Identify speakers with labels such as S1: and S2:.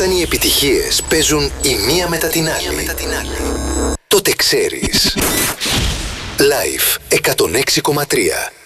S1: όταν οι επιτυχίες παίζουν η μία μετά την άλλη, τότε ξέρεις. Live 106,3.